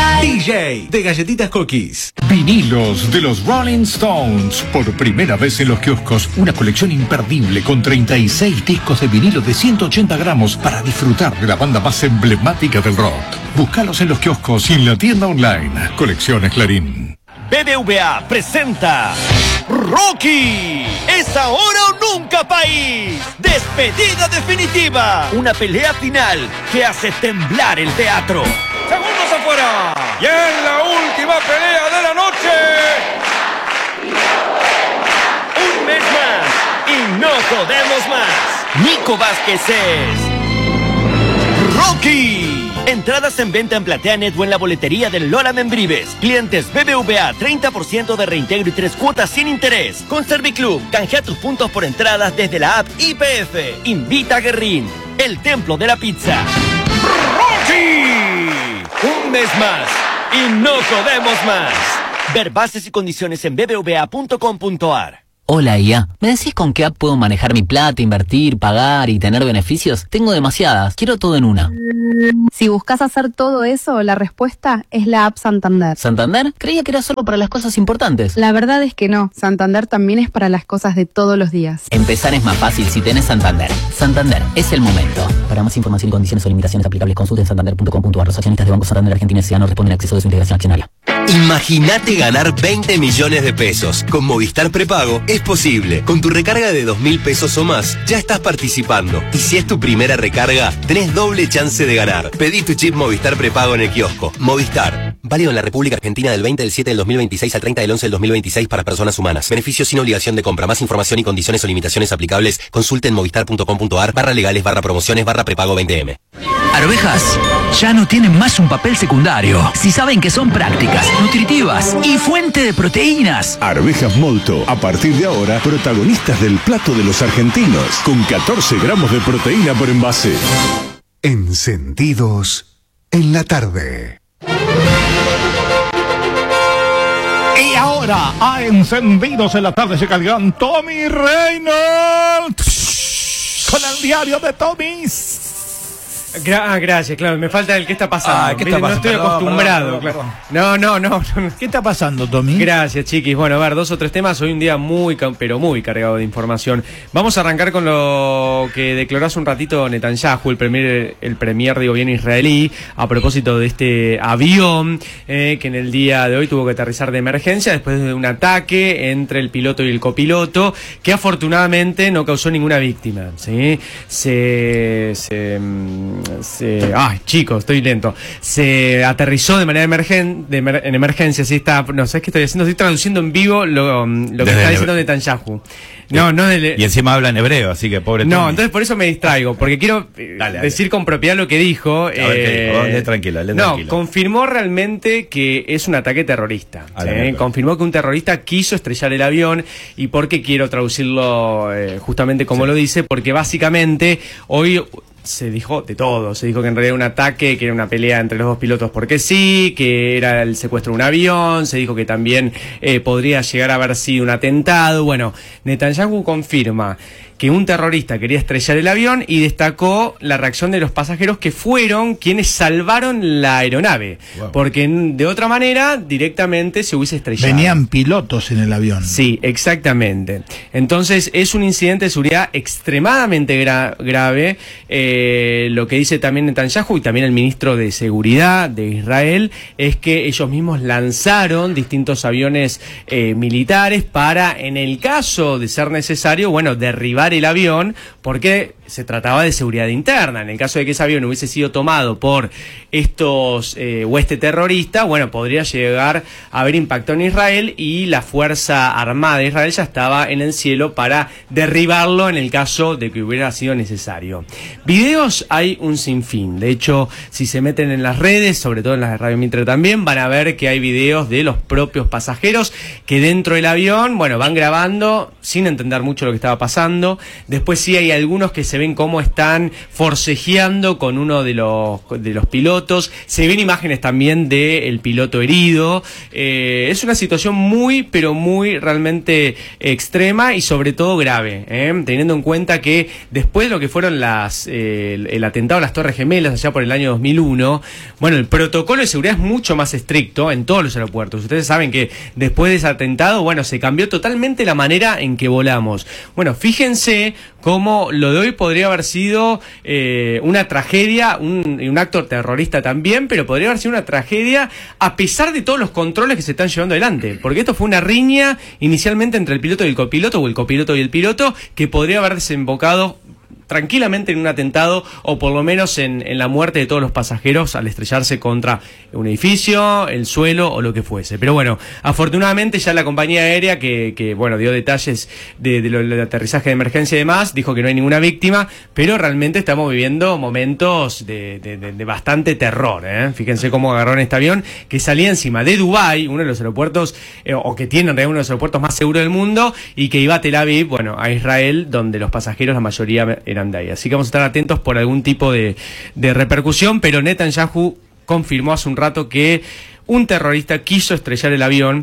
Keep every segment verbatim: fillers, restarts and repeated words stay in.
D J de Galletitas Cookies. Vinilos de los Rolling Stones. Por primera vez en los kioscos, una colección imperdible con treinta y seis discos de vinilo de ciento ochenta gramos para disfrutar de la banda más emblemática del rock. Búscalos en los kioscos y en la tienda online. Colecciones Clarín. B B V A presenta Rocky. Es ahora o nunca, país. Despedida definitiva. Una pelea final que hace temblar el teatro. Segundos afuera. Y en la última pelea de la noche. Un mes más y no podemos más. Nico Vázquez es Rocky. Entradas en venta en PlateaNet o en la boletería del Lola Membrives. Clientes B B V A, treinta por ciento de reintegro y tres cuotas sin interés. Con Serviclub, canjea tus puntos por entradas desde la app I P F. Invita a Guerrín, el templo de la pizza. ¡Rocky! Un mes más y no podemos más. Ver bases y condiciones en b b v a punto com punto a r. Hola I A, ¿me decís con qué app puedo manejar mi plata, invertir, pagar y tener beneficios? Tengo demasiadas, quiero todo en una. Si buscas hacer todo eso, la respuesta es la app Santander. ¿Santander? Creía que era solo para las cosas importantes. La verdad es que no, Santander también es para las cosas de todos los días. Empezar es más fácil si tenés Santander. Santander, es el momento. Para más información y condiciones o limitaciones aplicables, consulten santander punto com punto a r. Los accionistas de Banco Santander Argentina S A no responden al acceso de su integración accionaria. Imagínate ganar veinte millones de pesos. Con Movistar Prepago es posible. Con tu recarga de dos mil pesos o más, ya estás participando. Y si es tu primera recarga, tenés doble chance de ganar. Pedí tu chip Movistar Prepago en el kiosco. Movistar. Válido en la República Argentina del veinte del siete del dos mil veintiséis al treinta del once del dos mil veintiséis para personas humanas. Beneficios sin obligación de compra. Más información y condiciones o limitaciones aplicables, consulte en movistar punto com punto a r, barra legales, barra promociones, barra prepago veinte eme. Arvejas ya no tienen más un papel secundario. Si saben que son prácticas, nutritivas y fuente de proteínas. Arvejas Molto, a partir de ahora, protagonistas del plato de los argentinos, con catorce gramos de proteína por envase. Encendidos en la tarde. Y ahora, a Encendidos en la tarde, se cargan Tommy Reynolds con el diario de Tommy. Gra ah, gracias, claro, me falta el qué está pasando. Ah, ¿qué está no pasando? estoy Perdón, acostumbrado. perdón, perdón, claro. No, no, no, no. ¿Qué está pasando, Tommy? Gracias, chiquis. Bueno, a ver, dos o tres temas. Hoy un día muy, pero muy cargado de información. Vamos a arrancar con lo que declaró hace un ratito Netanyahu, el premier, el premier de gobierno israelí, a propósito de este avión eh, que en el día de hoy tuvo que aterrizar de emergencia después de un ataque entre el piloto y el copiloto, que afortunadamente no causó ninguna víctima, ¿sí? Se... se, se Ay, chicos, estoy lento. Se aterrizó de manera emergen, de emer, en emergencia, sí está. No sé qué estoy haciendo, estoy traduciendo en vivo lo, lo que está diciendo Netanyahu. No, no de, y encima habla en hebreo, así que pobre. No, Tommy. Entonces por eso me distraigo, porque quiero dale, dale. decir con propiedad lo que dijo. A ver, eh, ¿qué dijo? Lee tranquilo, lee no, tranquilo. confirmó realmente que es un ataque terrorista. A ¿sí? ver, Confirmó que un terrorista quiso estrellar el avión. ¿Y por qué quiero traducirlo eh, justamente como sí. lo dice? Porque básicamente hoy se dijo de todo, se dijo que en realidad era un ataque, que era una pelea entre los dos pilotos porque sí, que era el secuestro de un avión, se dijo que también eh, podría llegar a haber sido un atentado. Bueno, Netanyahu confirma que un terrorista quería estrellar el avión y destacó la reacción de los pasajeros, que fueron quienes salvaron la aeronave, wow. porque de otra manera directamente se hubiese estrellado. Venían pilotos en el avión. Sí, exactamente. Entonces es un incidente de seguridad extremadamente gra grave. Eh, lo que dice también Netanyahu y también el ministro de Seguridad de Israel es que ellos mismos lanzaron distintos aviones eh, militares para, en el caso de ser necesario, bueno, derribar el avión, porque se trataba de seguridad interna. En el caso de que ese avión hubiese sido tomado por estos eh, hueste terrorista, bueno, podría llegar a haber impacto en Israel y la Fuerza Armada de Israel ya estaba en el cielo para derribarlo en el caso de que hubiera sido necesario. Videos hay un sinfín. De hecho, si se meten en las redes, sobre todo en las de Radio Mitre también, van a ver que hay videos de los propios pasajeros que dentro del avión, bueno, van grabando sin entender mucho lo que estaba pasando. Después sí hay algunos que se ven cómo están forcejeando con uno de los, de los pilotos, se ven imágenes también del piloto herido. Eh, es una situación muy, pero muy realmente extrema y sobre todo grave, ¿eh? Teniendo en cuenta que después de lo que fueron las eh, el, el atentado a las Torres Gemelas allá por el año dos mil uno, bueno, el protocolo de seguridad es mucho más estricto en todos los aeropuertos. Ustedes saben que después de ese atentado, bueno, se cambió totalmente la manera en que volamos. Bueno, fíjense cómo lo de hoy podría haber sido eh, una tragedia, un, un acto terrorista también, pero podría haber sido una tragedia a pesar de todos los controles que se están llevando adelante, porque esto fue una riña inicialmente entre el piloto y el copiloto, o el copiloto y el piloto, que podría haber desembocado tranquilamente en un atentado o por lo menos en, en la muerte de todos los pasajeros al estrellarse contra un edificio, el suelo o lo que fuese. Pero bueno, afortunadamente ya la compañía aérea que, que bueno, dio detalles de, de lo del aterrizaje de emergencia y demás, dijo que no hay ninguna víctima, pero realmente estamos viviendo momentos de, de, de, de bastante terror, ¿eh? Fíjense cómo agarraron este avión que salía encima de Dubái, uno de los aeropuertos, eh, o que tiene en realidad uno de los aeropuertos más seguros del mundo, y que iba a Tel Aviv, bueno, a Israel, donde los pasajeros, la mayoría eran de ahí. Así que vamos a estar atentos por algún tipo de, de repercusión, pero Netanyahu confirmó hace un rato que un terrorista quiso estrellar el avión,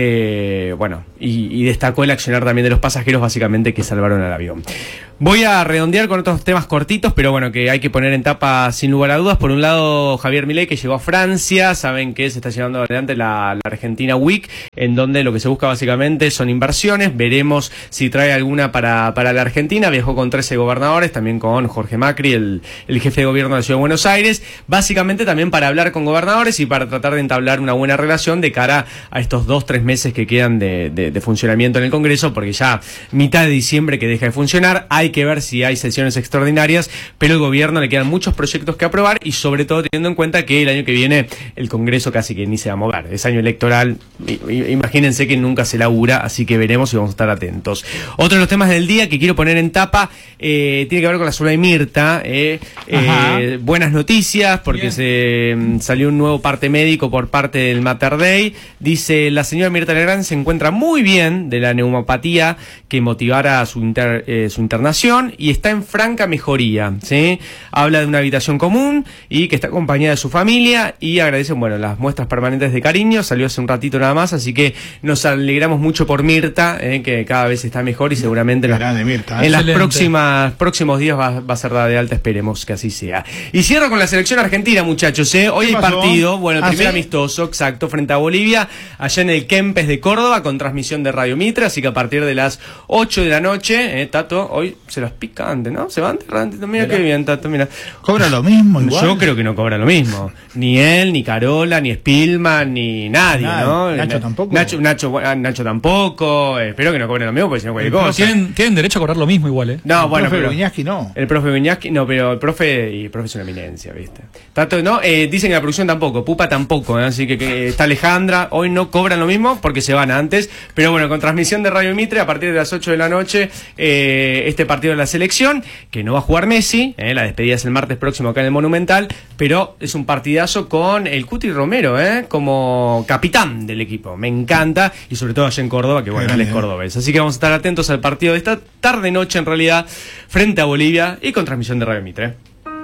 eh, bueno, y, y destacó el accionar también de los pasajeros, básicamente, que salvaron el avión. Voy a redondear con otros temas cortitos, pero bueno, que hay que poner en tapa sin lugar a dudas. Por un lado, Javier Milei, que llegó a Francia. Saben que se está llevando adelante la, la Argentina Week, en donde lo que se busca básicamente son inversiones. Veremos si trae alguna para, para la Argentina. Viajó con trece gobernadores, también con Jorge Macri, el, el jefe de gobierno de la Ciudad de Buenos Aires. Básicamente también para hablar con gobernadores y para tratar de entablar una buena relación de cara a estos dos, tres meses que quedan de, de, de funcionamiento en el Congreso, porque ya mitad de diciembre que deja de funcionar. Hay que ver si hay sesiones extraordinarias, pero el gobierno le quedan muchos proyectos que aprobar y sobre todo teniendo en cuenta que el año que viene el Congreso casi que ni se va a mover. Es año electoral, imagínense que nunca se labura, así que veremos y vamos a estar atentos. Otro de los temas del día que quiero poner en tapa eh, tiene que ver con la soledad de Mirta. Eh, eh, buenas noticias, porque Bien. se um, salió un nuevo parte médico por parte del Mater Dei. Dice, la señora Mirta Legrand se encuentra muy bien de la neumopatía que motivara su, inter, eh, su internación y está en franca mejoría, ¿sí? Habla de una habitación común y que está acompañada de su familia y agradecen, bueno, las muestras permanentes de cariño. Salió hace un ratito nada más, así que nos alegramos mucho por Mirta, eh, que cada vez está mejor y seguramente en, las, Mirta, en las próximas próximos días va, va a ser dada de alta, esperemos que así sea. Y cierro con la selección argentina, muchachos, ¿eh? Hoy hay partido, bueno, el ¿Ah, primer sí? amistoso, exacto, frente a Bolivia, allá en el Kempes de Córdoba, con transmisión de Radio Mitre, así que a partir de las ocho de la noche, eh, Tato, hoy se los pica antes, ¿no? Se va antes, antes. Mira qué bien, Tato, mira. ¿Cobra lo mismo igual? Yo creo que no cobra lo mismo. Ni él, ni Carola, ni Spillman, ni nadie, Nadie. ¿no? Nacho Na- tampoco. Nacho, Nacho, ah, Nacho tampoco. Eh, espero que no cobren lo mismo, porque si no cualquier Pero cosa. tienen, tienen derecho a cobrar lo mismo igual, ¿eh? No, El bueno, profe pero Viñaski no. el profe Viñaski, no, pero el profe y el profe es una eminencia, ¿viste? Tato, no, eh, dicen que la producción tampoco, Pupa tampoco, ¿eh? Así que, que está Alejandra, hoy no cobran lo mismo porque se van antes, pero bueno, con transmisión de Radio Mitre a partir de las ocho de la noche, eh, este partido de la selección, que no va a jugar Messi, eh, la despedida es el martes próximo acá en el Monumental, pero es un partidazo con el Cuti Romero, eh, como capitán del equipo, me encanta, y sobre todo allá en Córdoba, que bueno, él es cordobés, así que vamos a estar atentos al partido de esta tarde-noche en realidad, frente a Bolivia y con transmisión de Radio Mitre.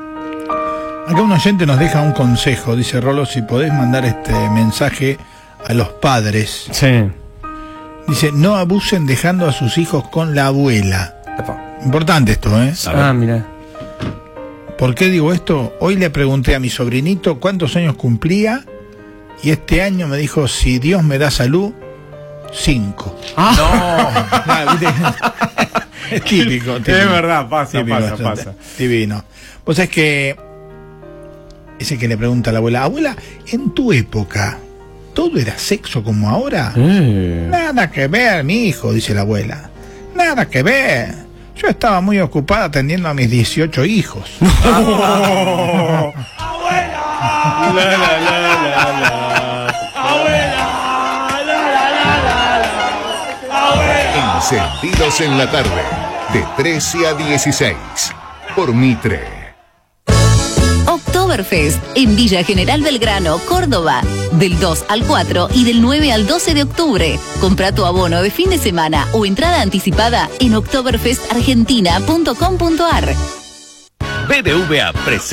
Acá un oyente nos deja un consejo, dice Rolo, si podés mandar este mensaje a los padres. Sí. Dice, no abusen dejando a sus hijos con la abuela. Importante esto, ¿eh? Ah, mira. ¿Por qué digo esto? Hoy le pregunté a mi sobrinito cuántos años cumplía y este año me dijo, si Dios me da salud, cinco. Ah. No, ¿viste? Es típico, típico. Es verdad, pasa, Típico, pasa, bastante. pasa. Divino. Vos sabés que ese que le pregunta a la abuela, abuela, en tu época, ¿todo era sexo como ahora? Eh. Nada que ver, mi hijo, dice la abuela. Nada que ver. Yo estaba muy ocupada atendiendo a mis dieciocho hijos. ¡Abuela! La, la, la, la, la. ¡Abuela! La, la, la, la, la. ¡Abuela! Encendidos en la tarde, de trece a dieciséis, por Mitre. Oktoberfest en Villa General Belgrano, Córdoba, del dos al cuatro y del nueve al doce de octubre. Compra tu abono de fin de semana o entrada anticipada en oktoberfest argentina punto com punto ar. B B V A presenta